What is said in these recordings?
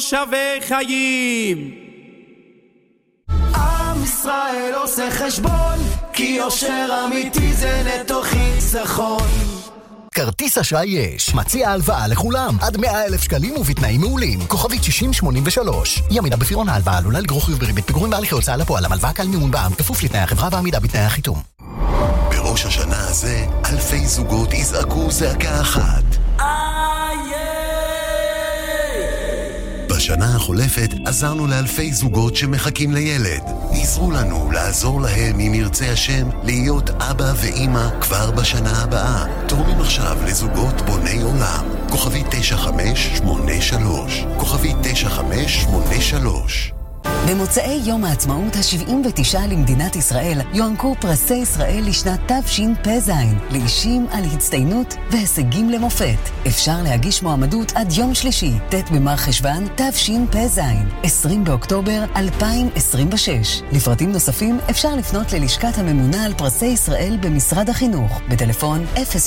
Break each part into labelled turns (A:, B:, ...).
A: שווה חיים.
B: עם ישראל עושה חשבון, כי יושר אמיתי זה נטו חיסכון.
C: כרטיס אשראי יש, מציע הלוואה לכולם, עד 100,000 שקלים ובתנאים מעולים. כוכבית 6083. ימינה בפירעון ההלוואה עלולה לגרור חיוב בריבית פיגורים בהליכי הוצאה לפועל. המלוואה כלל מימון בע"מ, כפוף לתנאי החברה ועמידה בתנאי החיתום.
D: בראש השנה הזה, אלפי זוגות יזעקו זעקה אחת. בשנה החולפת עזרנו לאלפי זוגות שמחכים לילד. עזרו לנו לעזור להם, אם ירצה השם, להיות אבא ואמא כבר בשנה הבאה. תורמים עכשיו לזוגות בוני עולם. כוכבית 9583. כוכבית 9583.
E: במוצאי יום העצמאות ה-79 למדינת ישראל יוענקו פרסי ישראל לשנת תשפ"ז לאישים על הצטיינות והישגים למופת. אפשר להגיש מועמדות עד יום שלישי, ט' במר חשוון תשפ"ז, 20 באוקטובר 2026. לפרטים נוספים אפשר לפנות ללשכת הממונה על פרסי ישראל במשרד החינוך בטלפון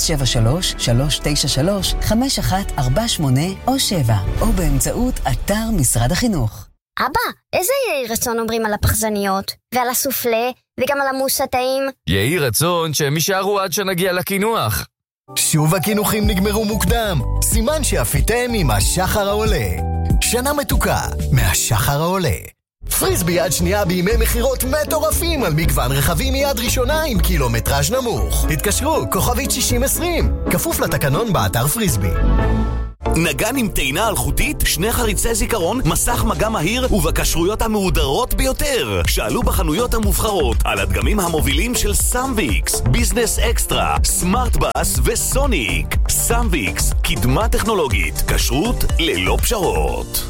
E: 073-393-5148 או 7 או באמצעות אתר משרד החינוך.
F: אבא, איזה יהי רצון אומרים על הפחזניות, ועל הסופלה, וגם על המוס הטעים?
G: יהי רצון שהם יישארו עד שנגיע לקינוח.
C: שוב הכינוחים נגמרו מוקדם, סימן שאפיתם עם השחר העולה. שנה מתוקה מהשחר העולה. פריסבי יד שנייה בימי מחירות מטורפים על מגוון רכבים מיד ראשונה עם קילומטראז' נמוך. התקשרו, כוכבית 6020, כפוף לתקנון באתר פריסבי.
H: נגן עם טעינה אלחוטית, 2 חריצי זיכרון, מסך מגע מהיר ובקשרויות המהודרות ביותר. שאלו בחנויות המובחרות על הדגמים המובילים של סמביקס, ביזנס אקסטרה, סמארט בס וסוניק. סמביקס, קדמה טכנולוגית, כשרות ללא פשרות.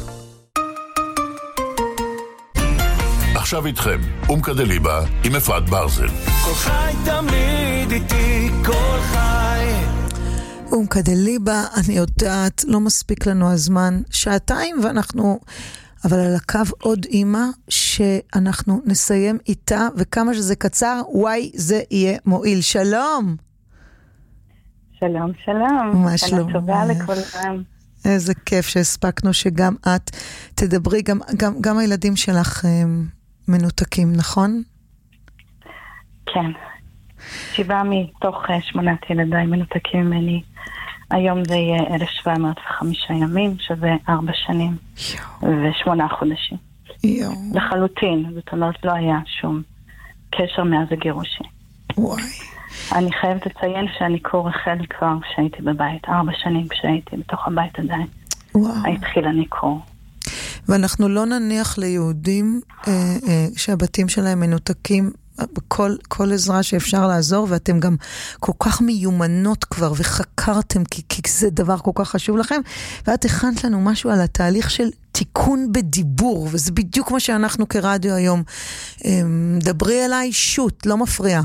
I: עכשיו איתכם, אומקדליבה עם אפרת ברזל.
B: כל חי תמיד איתי, כל חי.
J: אומקדליבה, אני יודעת, לא מספיק לנו הזמן, 2 ואנחנו, אבל על הקו עוד אימא שאנחנו נסיים איתה, וכמה שזה קצר, וואי, זה יהיה מועיל. שלום.
K: שלום, שלום.
J: מה שלום?
K: טובה לכולם.
J: איזה כיף שהספקנו שגם את תדברי, גם הילדים שלך מנותקים, נכון?
K: כן. 7 מתוך 8 ילדיי מנותקים ממני. היום זה יהיה 1,705 ימים, שזה 4 שנים ו8 חודשים. לחלוטין, זאת אומרת לא היה שום קשר מאז הגירושי.
J: וואי.
K: אני חייבת לציין שהניקור החל כבר כשהייתי בבית, 4 שנים כשהייתי בתוך הבית עדיין. התחיל הניקור.
J: ואנחנו לא נניח ליהודים שהבתים שלהם מנותקים, כל עזרה שאפשר לעזור, ואתם גם כל כך מיומנות כבר, וחקרתם, כי זה דבר כל כך חשוב לכם, ואת הכנת לנו משהו על התהליך של תיקון בדיבור, וזה בדיוק מה שאנחנו כרדיו היום. דברי אליי שוט, לא מפריע.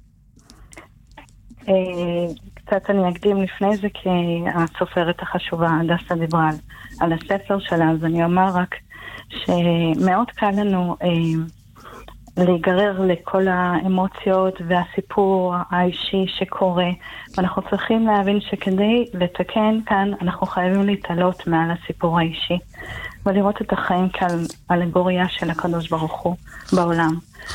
K: קצת אני אקדים לפני זה, כי הסופרת החשובה, הדסה דיברה על הספר שלה, אז אני אומר רק שמאוד קל לנו להיגרר לכל האמוציות והסיפור האישי שקורה, ואנחנו צריכים להבין שכדי לתקן כאן אנחנו חייבים להתעלות מעל הסיפור האישי ולראות את החיים כאלגוריה של הקדוש ברוך הוא בעולם.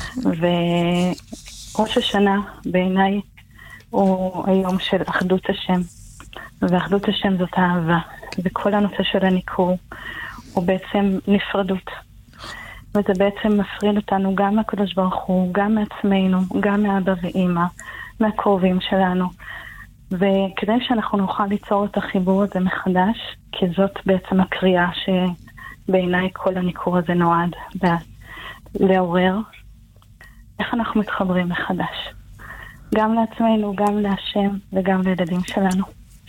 K: וראש השנה בעיניי הוא היום של אחדות השם, ואחדות השם זאת אהבה, וכל הנושא של הניקור הוא בעצם נפרדות, וזה בעצם מפריד אותנו גם מהקדוש ברוך הוא, גם מעצמנו, גם מאבא ואמא, מהקרובים שלנו. וכדי שאנחנו נוכל ליצור את החיבור הזה מחדש, כי זאת בעצם הקריאה שבעיניי כל הניקור הזה נועד לעורר, איך אנחנו מתחברים מחדש. גם לעצמנו, גם להשם וגם לילדים שלנו.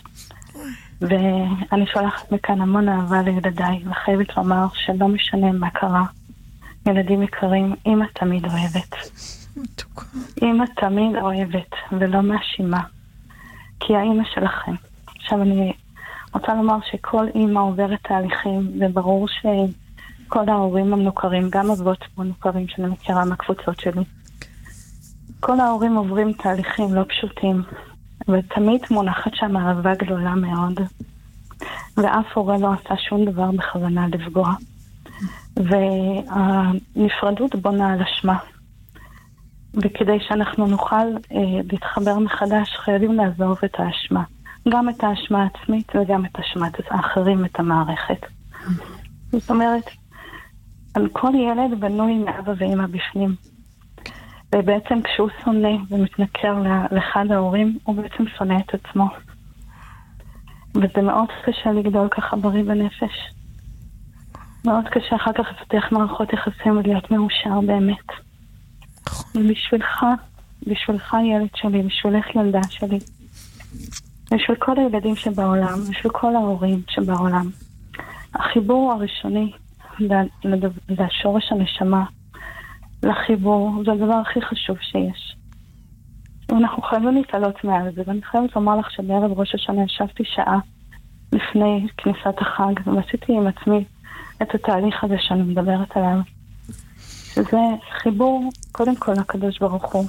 K: ואני שולחת מכאן המון אהבה לילדיי, וחייבת לומר שלא משנה מה קרה. ילדים יקרים, אמא תמיד אוהבת. אמא תמיד אוהבת, ולא מאשימה. כי האמא שלכם. עכשיו אני רוצה לומר שכל אמא עוברת תהליכים, וברור שכל ההורים המנוכרים, גם אבות מנוכרים שאני מכירה מהקבוצות שלי, כל ההורים עוברים תהליכים לא פשוטים, ותמיד מונחת שם אהבה גדולה מאוד. ואף הורה לא עשה שום דבר בכוונה לפגוע. והנפרדות בונה על אשמה. וכדי שאנחנו נוכל להתחבר מחדש, חייבים לעזוב את האשמה. גם את האשמה העצמית וגם את אשמת האחרים, את המערכת. זאת אומרת, על כל ילד בנוי מאבא ואמא בפנים. ובעצם כשהוא שונא ומתנכר לאחד ההורים, הוא בעצם שונא את עצמו. וזה מאוד קשה לגדול ככה בריא בנפש. מאוד קשה אחר כך לפתח מערכות יחסים ולהיות מאושר באמת. בשבילך ילד שלי, בשבילך ילדה שלי. בשביל כל הילדים שבעולם, בשביל כל ההורים שבעולם. החיבור הראשוני לשורש הנשמה, לחיבור, זה הדבר הכי חשוב שיש. ואנחנו חייבים להתעלות מעל זה, ואני חייבת לומר לך שבערב ראש השנה ישבתי שעה לפני כניסת החג, ועשיתי עם עצמי את התהליך הזה שאני מדברת עליו. שזה חיבור, קודם כל, לקדוש ברוך הוא.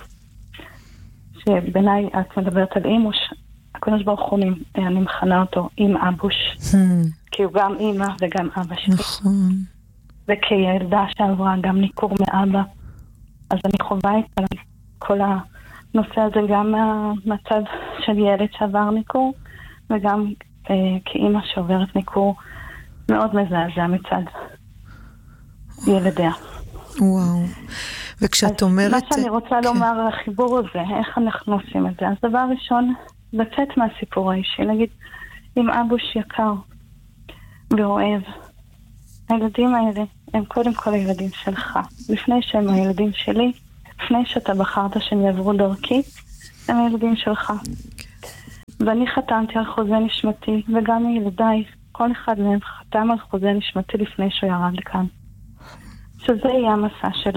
K: שבעיניי את מדברת על אימוש, הקדוש ברוך הוא, אני מכנה אותו עם אבוש. כי הוא גם אימא וגם אבא שלי.
J: נכון.
K: וכילדה שעברה גם ניכור מאבא. אז אני חווה את כל הנושא הזה גם מהצד של ילד שעבר ניכור, וגם כאימא שעוברת ניכור מאוד מזעזע מצד ילדיה.
J: וואו. וכשאת אומרת...
K: מה שאני רוצה לומר על החיבור הזה, איך אנחנו עושים את זה? אז דבר ראשון, לצאת מהסיפור האישי, להגיד, אם אבוש יקר ואוהב, הילדים האלה הם קודם כל הילדים שלך. לפני שהם הילדים שלי, לפני שאתה בחרת שהם יעברו דרכי, הם הילדים שלך. ואני חתמתי על חוזה נשמתי, וגם ילדיי, כל אחד מהם חתם על חוזה נשמתי לפני שהוא ירד לכאן. שזה יהיה המסע שלו.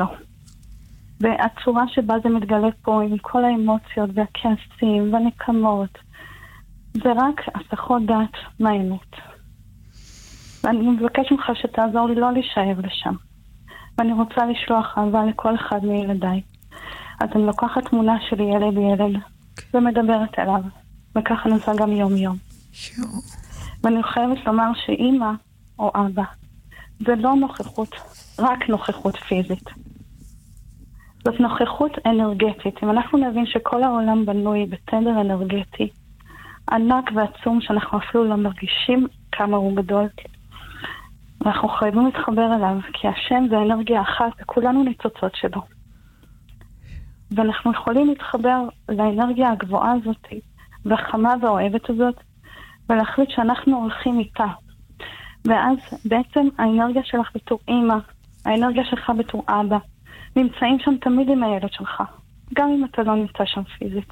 K: והצורה שבה זה מתגלה פה עם כל האמוציות והכעסים והנקמות, זה רק הסחות דעת מהאמת. ואני מבקש ממך שתעזור לי לא להישאב לשם. ואני רוצה לשלוח אהבה לכל אחד מילדיי. אז אני לוקחת תמונה של ילד ומדברת עליו. וככה נעשה גם יום יום. ואני חייבת לומר שאמא או אבא זה לא נוכחות, רק נוכחות פיזית. זאת נוכחות אנרגטית. אם אנחנו נבין שכל העולם בנוי בתדר אנרגטי ענק ועצום שאנחנו אפילו לא מרגישים כמה הוא גדול, אנחנו חייבים להתחבר אליו, כי השם זה אנרגיה אחת וכולנו ניצוצות שלו. ואנחנו יכולים להתחבר לאנרגיה הגבוהה הזאת והחמה והאוהבת הזאת ולהחליט שאנחנו הולכים איתה. ואז בעצם האנרגיה שלך בתור אמא, האנרגיה שלך בתור אבא, נמצאים שם תמיד עם הילד שלך, גם אם אתה לא נמצא שם פיזית.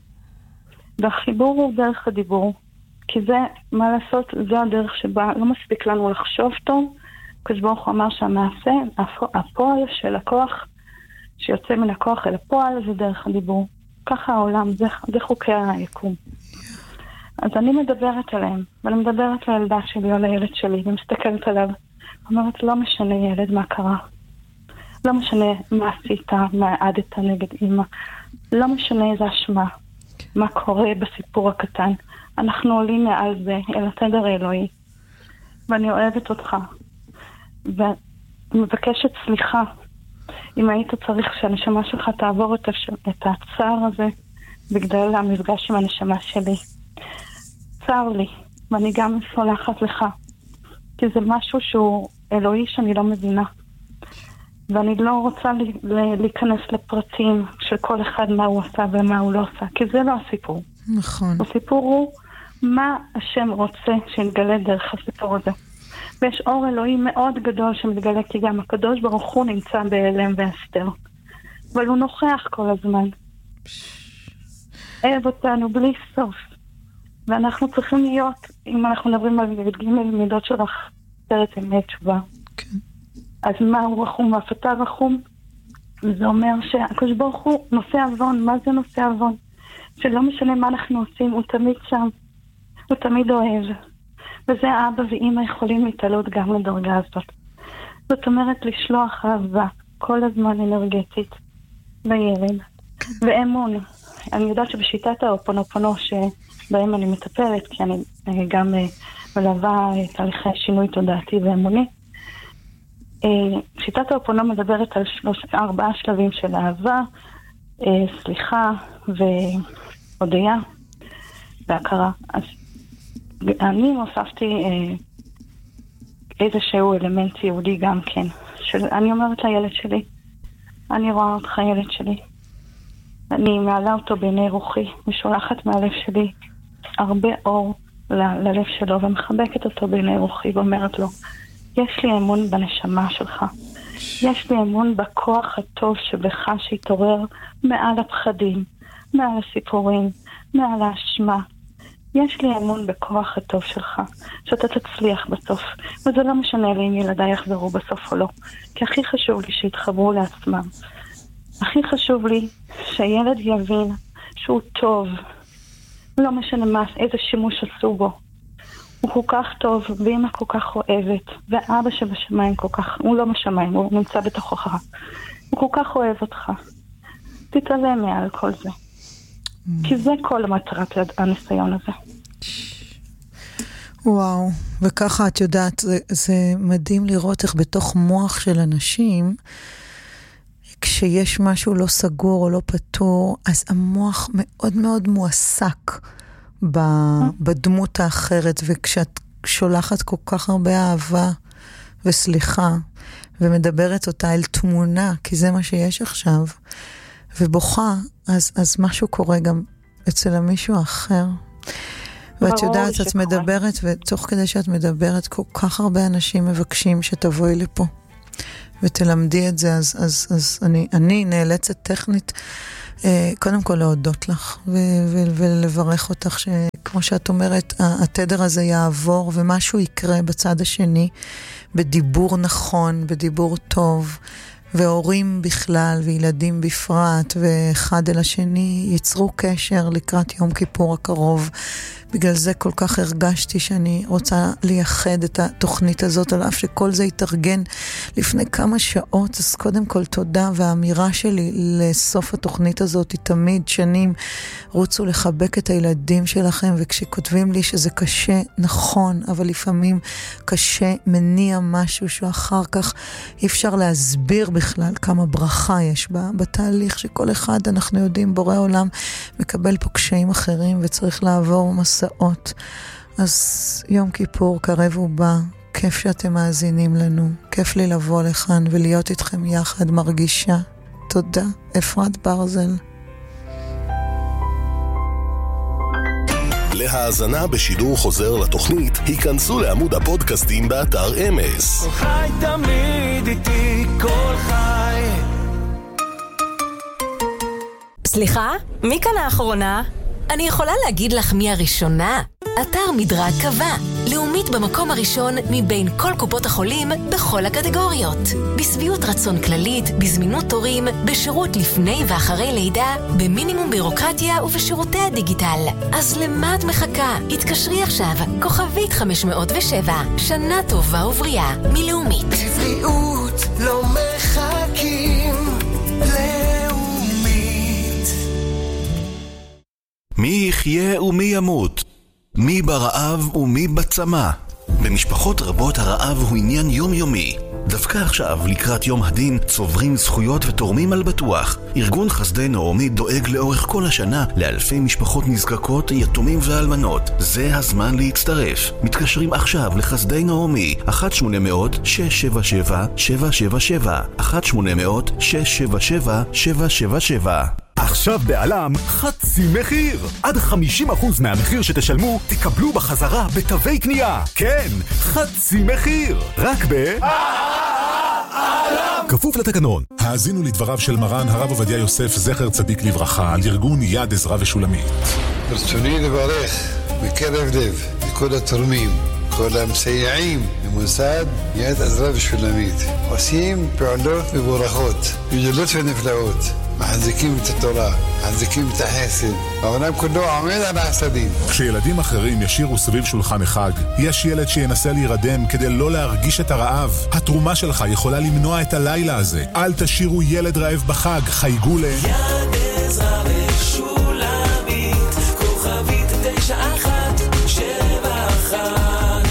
K: והחיבור הוא דרך הדיבור, כי זה, מה לעשות, זה הדרך שבה לא מספיק לנו לחשוב טוב. הקדוש ברוך הוא אמר שהמעשה, הפועל של הכוח, שיוצא מן הכוח אל הפועל, זה דרך הדיבור. ככה העולם, זה חוקי היקום. אז אני מדברת עליהם, ואני מדברת לילדה שלי או לילד שלי, ומסתכלת עליו, אומרת, לא משנה ילד מה קרה. לא משנה מה עשית, מה עדת נגד אמא. לא משנה איזה אשמה, מה קורה בסיפור הקטן. אנחנו עולים מעל זה, אל התדר האלוהי. ואני אוהבת אותך. ומבקשת סליחה, אם היית צריך שהנשמה שלך תעבור את הצער הזה, בגלל המפגש עם הנשמה שלי. צער לי, ואני גם סולחת לך. כי זה משהו שהוא אלוהי שאני לא מבינה. ואני לא רוצה להיכנס לפרטים של כל אחד מה הוא עשה ומה הוא לא עשה, כי זה לא הסיפור.
J: נכון.
K: הסיפור הוא מה השם רוצה שנתגלה דרך הסיפור הזה. ויש אור אלוהי מאוד גדול שמתגלה, כי גם הקדוש ברוך הוא נמצא בהלם והסתר. אבל הוא נוכח כל הזמן. אוהב אותנו בלי סוף. ואנחנו צריכים להיות, אם אנחנו מדברים על ג' מידות של אחרת אמת תשובה.
J: כן.
K: אז מהו רחום ואף אתה רחום? זה אומר שהקדוש ברוך הוא נושא עוון. מה זה נושא עוון? שלא משנה מה אנחנו עושים, הוא תמיד שם. הוא תמיד אוהב. וזה אבא ואמא יכולים להתעלות גם לדרגה הזאת. זאת אומרת לשלוח אהבה כל הזמן אנרגטית לילד. ואמון. אני יודעת שבשיטת האופונופונו שבהם אני מטפלת, כי אני גם מלווה תהליכי שינוי תודעתי ואמוני. שיטת האופונום מדברת על 4 שלבים של אהבה, סליחה והודיה והכרה. אז אני הוספתי איזשהו אלמנט יהודי גם כן. אני אומרת לילד שלי, אני רואה אותך ילד שלי. אני מעלה אותו בעיני רוחי, ושולחת מהלב שלי הרבה אור ללב שלו, ומחבקת אותו בעיני רוחי, ואומרת לו, יש לי אמון בנשמה שלך. יש לי אמון בכוח הטוב שבך שיתעורר מעל הפחדים, מעל הסיפורים, מעל האשמה. יש לי אמון בכוח הטוב שלך, שאתה תצליח בסוף. וזה לא משנה לי אם ילדיי יחזרו בסוף או לא. כי הכי חשוב לי שיתחברו לעצמם. הכי חשוב לי שהילד יבין שהוא טוב. לא משנה מה, איזה שימוש עשו בו. הוא כל כך טוב, ואמא כל כך אוהבת, ואבא שבשמיים כל כך, הוא לא בשמיים, הוא נמצא בתוכך. הוא כל כך אוהב אותך. תתעלם מעל כל זה. כי זה כל המטרת הניסיון הזה.
J: וואו, וככה את יודעת, זה מדהים לראות איך בתוך מוח של אנשים, כשיש משהו לא סגור או לא פתור, אז המוח מאוד מאוד מועסק בדמות האחרת, וכשאת שולחת כל כך הרבה אהבה וסליחה, ומדברת אותה אל תמונה, כי זה מה שיש עכשיו, ובוכה, אז משהו קורה גם אצל המישהו האחר. ואת יודעת, את מדברת, ותוך כדי שאת מדברת, כל כך הרבה אנשים מבקשים שתבואי לפה, ותלמדי את זה, אז אני נאלצת טכנית, קודם כל להודות לך, ולברך אותך, שכמו שאת אומרת, התדר הזה יעבור, ומשהו יקרה בצד השני, בדיבור נכון, בדיבור טוב, והורים בכלל וילדים בפרט ואחד אל השני ייצרו קשר לקראת יום כיפור הקרוב. בגלל זה כל כך הרגשתי שאני רוצה לייחד את התוכנית הזאת, על אף שכל זה יתארגן לפני כמה שעות. אז קודם כל תודה, והאמירה שלי לסוף התוכנית הזאת היא תמיד שנים, רוצו לחבק את הילדים שלכם, וכשכותבים לי שזה קשה, נכון, אבל לפעמים קשה, מניע משהו שאחר כך אי אפשר להסביר בכלל כמה ברכה יש בתהליך, שכל אחד, אנחנו יודעים, בורא עולם מקבל פה קשיים אחרים וצריך לעבור מסעות. אז יום כיפור קרב ובא, כיף שאתם מאזינים לנו, כיף לי לבוא לכאן ולהיות איתכם יחד, מרגישה. תודה, אפרת ברזל.
L: להאזנה בשידור חוזר לתוכנית, היכנסו לעמוד הפודקאסטים באתר אמס.
B: כל חי תמיד איתי, כל חי.
M: סליחה? מי כאן האחרונה? אני יכולה להגיד לך מי הראשונה? אתר מדרג קבע, לאומית במקום הראשון מבין כל קופות החולים בכל הקטגוריות. בסביעות רצון כללית, בזמינות תורים, בשירות לפני ואחרי לידה, במינימום בירוקרטיה ובשירותי הדיגיטל. אז למה את מחכה? התקשרי עכשיו, כוכבית 507, שנה טובה ובריאה, מלאומית.
B: בבריאות לא מחכים,
H: מי יחיה ומי ימות? מי ברעב ומי בצמא? במשפחות רבות הרעב הוא עניין יומיומי. דווקא עכשיו, לקראת יום הדין, צוברים זכויות ותורמים על בטוח. ארגון חסדי נעמי דואג לאורך כל השנה לאלפי משפחות נזקקות, יתומים ואלמנות. זה הזמן להצטרף. מתקשרים עכשיו לחסדי נעמי, 1-800-677-777, 1-800-677-777.
N: עכשיו בעלם חצי מחיר. עד 50% מהמחיר שתשלמו תקבלו בחזרה בתווי קנייה. כן, חצי מחיר. רק בעלם. כפוף לתקנון.
O: האזינו לדבריו של מרן הרב עובדיה יוסף זכר צדיק לברכה על ארגון יד עזרא ושולמית.
P: ברצוני לברך מקרב לב לכל התורמים, כל המסייעים במוסד יד עזרא ושולמית. עושים פעולות מבורכות, גדולות ונפלאות. מחזיקים את התורה, מחזיקים את החסד. העולם כולו עומד על החסדים.
O: כשילדים אחרים ישירו סביב שולחן החג, יש ילד שינסה להירדם כדי לא להרגיש את הרעב. התרומה שלך יכולה למנוע את הלילה הזה. אל תשירו ילד רעב בחג, חייגו ל...
B: יד עזרא ושולמית, כוכבית 9171.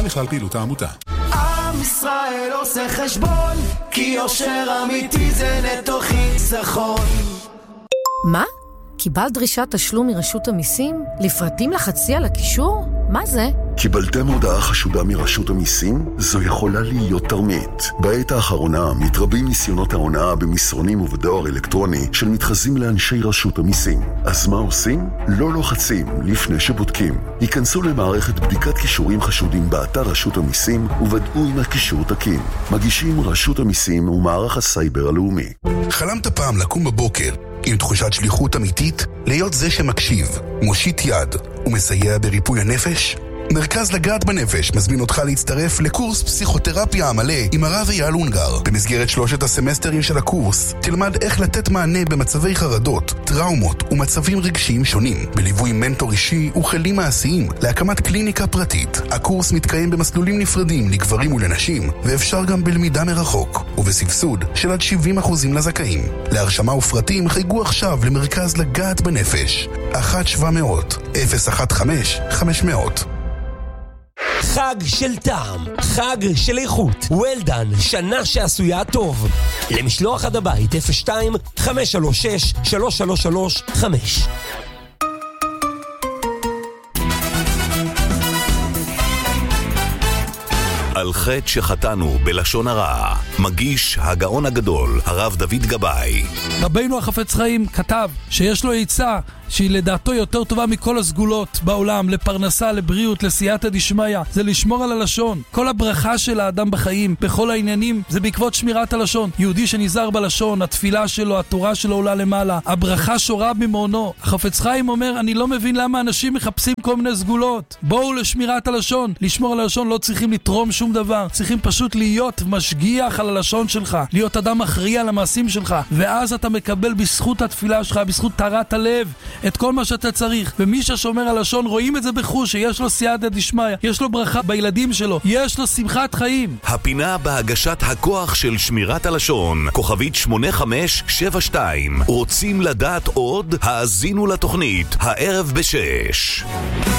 O: לכלל פעילות העמותה.
B: עם ישראל עושה חשבון, כי יושר אמיתי זה נטו חיסכון.
Q: מה? קיבלת דרישת תשלום מרשות המיסים? לפרטים לחצי על הקישור? מה זה?
L: קיבלתם הודעה חשודה מרשות המיסים? זו יכולה להיות תרמית. בעת האחרונה מתרבים ניסיונות ההונאה במסרונים ובדואר אלקטרוני של מתחזים לאנשי רשות המיסים. אז מה עושים? לא לוחצים לפני שבודקים. היכנסו למערכת בדיקת קישורים חשודים באתר רשות המיסים וודאו אם הקישור תקין. מגישים רשות המיסים ומערך הסייבר הלאומי.
R: חלמת פעם לקום בבוקר עם תחושת שליחות אמיתית, להיות זה שמקשיב, מושיט יד ומסייע בריפוי הנפש? מרכז לגעת בנפש מזמין אותך להצטרף לקורס פסיכותרפיה המלא עם הרב אייל אונגר. במסגרת 3 הסמסטרים של הקורס תלמד איך לתת מענה במצבי חרדות, טראומות ומצבים רגשיים שונים, בליווי מנטור אישי וכלים מעשיים להקמת קליניקה פרטית. הקורס מתקיים במסלולים נפרדים לגברים ולנשים, ואפשר גם בלמידה מרחוק, ובסבסוד של עד 70% לזכאים. להרשמה ופרטים חייגו עכשיו למרכז לגעת בנפש 1-700-015-500.
S: חג של טעם, חג של איכות. וולדן, שנה שעשויה טוב. למשלוח עד הבית 02-536-3335.
H: על חטא שחטאנו בלשון הרע, מגיש הגאון הגדול, הרב דוד גבאי.
T: רבינו החפץ חיים כתב שיש לו עצה שהיא לדעתו יותר טובה מכל הסגולות בעולם, לפרנסה, לבריאות, לסייעתא דשמיא, זה לשמור על הלשון. כל הברכה של האדם בחיים, בכל העניינים, זה בעקבות שמירת הלשון. יהודי שנזהר בלשון, התפילה שלו, התורה שלו עולה למעלה, הברכה שורה במעונו. החפץ חיים אומר, אני לא מבין למה אנשים מחפשים כל מיני סגולות. בואו לשמירת הלשון. לשמור על הלשון לא צריכים לתרום שום דבר, צריכים פשוט להיות משגיח על הלשון שלך, להיות אדם אחראי על המעשים שלך, ואז אתה מקבל בזכות התפילה שלך, בזכות טהרת הלב, את כל מה שאתה צריך. ומי ששומר על לשון רואים את זה בחוש, שיש לו סייעתא דשמיא, יש לו ברכה בילדים שלו, יש לו שמחת חיים.
H: הפינה בהגשת הכוח של שמירת הלשון, כוכבית 8572. רוצים לדעת עוד? האזינו לתוכנית הערב ב6.